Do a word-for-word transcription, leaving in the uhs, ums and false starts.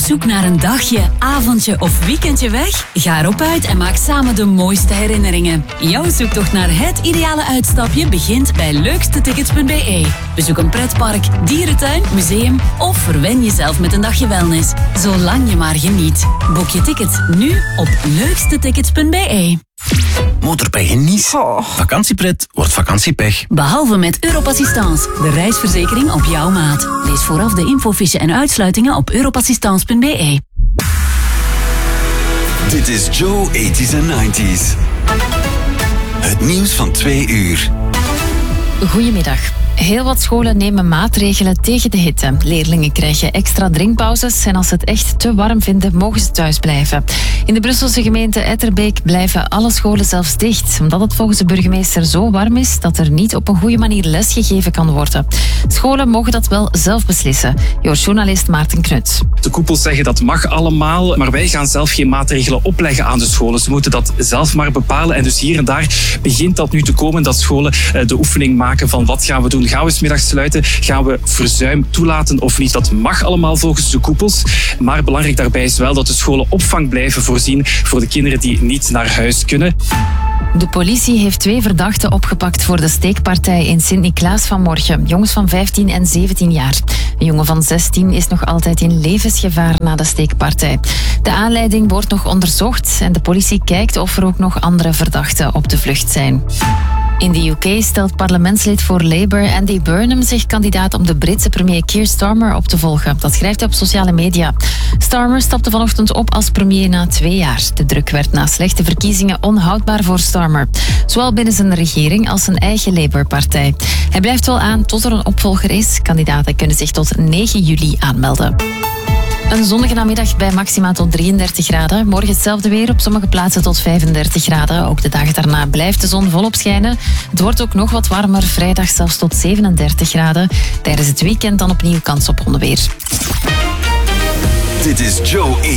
zoek naar een dagje, avondje of weekendje weg? Ga erop uit en maak samen de mooiste herinneringen. Jouw zoektocht naar het ideale uitstapje begint bij leukstetickets punt b e. Bezoek een pretpark, dierentuin, museum of verwen jezelf met een dagje wellness. Zolang je maar geniet. Boek je ticket nu op leukstetickets punt b e. Motorpech in Nice. Oh. Vakantiepret wordt vakantiepech. Behalve met Europassistance, de reisverzekering op jouw maat. Lees vooraf de infofiche en uitsluitingen op europassistance punt b e. Dit is Joe tachtiger en negentiger. Het nieuws van twee uur. Goedemiddag. Heel wat scholen nemen maatregelen tegen de hitte. Leerlingen krijgen extra drinkpauzes en als ze het echt te warm vinden, mogen ze thuis blijven. In de Brusselse gemeente Etterbeek blijven alle scholen zelfs dicht, omdat het volgens de burgemeester zo warm is dat er niet op een goede manier lesgegeven kan worden. Scholen mogen dat wel zelf beslissen. Journalist Maarten Knuts. De koepels zeggen dat mag allemaal, maar wij gaan zelf geen maatregelen opleggen aan de scholen. Ze moeten dat zelf maar bepalen en dus hier en daar begint dat nu te komen dat scholen de oefening maken van wat gaan we doen. Gaan we 's middags sluiten? Gaan we verzuim toelaten of niet? Dat mag allemaal volgens de koepels. Maar belangrijk daarbij is wel dat de scholen opvang blijven voorzien voor de kinderen die niet naar huis kunnen. De politie heeft twee verdachten opgepakt voor de steekpartij in Sint-Niklaas vanmorgen. Jongens van vijftien en zeventien jaar. Een jongen van zestien is nog altijd in levensgevaar na de steekpartij. De aanleiding wordt nog onderzocht en de politie kijkt of er ook nog andere verdachten op de vlucht zijn. In de U K stelt parlementslid voor Labour Andy Burnham zich kandidaat om de Britse premier Keir Starmer op te volgen. Dat schrijft hij op sociale media. Starmer stapte vanochtend op als premier na twee jaar. De druk werd na slechte verkiezingen onhoudbaar voor Starmer. Zowel binnen zijn regering als zijn eigen Labour-partij. Hij blijft wel aan tot er een opvolger is. Kandidaten kunnen zich tot negen juli aanmelden. Een zonnige namiddag bij maxima tot drieëndertig graden. Morgen hetzelfde weer, op sommige plaatsen tot vijfendertig graden. Ook de dagen daarna blijft de zon volop schijnen. Het wordt ook nog wat warmer, vrijdag zelfs tot zevenendertig graden. Tijdens het weekend dan opnieuw kans op onweer. Dit is Joe tachtiger